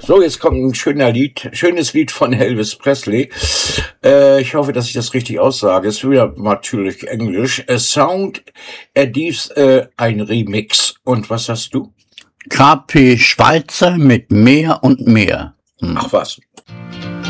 So, jetzt kommt ein schönes Lied von Elvis Presley. Ich hoffe, dass ich das richtig aussage. Es ist wieder natürlich Englisch. A Sound Addies, ein Remix. Und was hast du? KP Schweizer mit Mehr und mehr. Ach was.